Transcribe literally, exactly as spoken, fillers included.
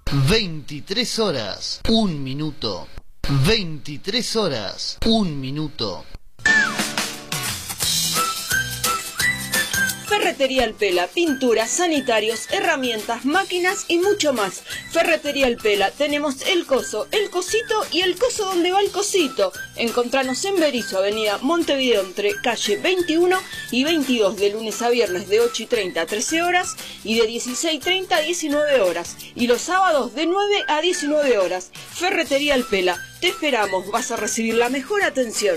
veintitrés horas, un minuto. veintitrés horas, un minuto. Ferretería El Pela, pinturas, sanitarios, herramientas, máquinas y mucho más. Ferretería El Pela, tenemos el coso, el cosito y el coso donde va el cosito. Encontranos en Berisso, avenida Montevideo, entre calle veintiuno y veintidós, de lunes a viernes de ocho y treinta a trece horas y de dieciséis y treinta a diecinueve horas. Y los sábados de nueve a diecinueve horas. Ferretería El Pela, te esperamos, vas a recibir la mejor atención.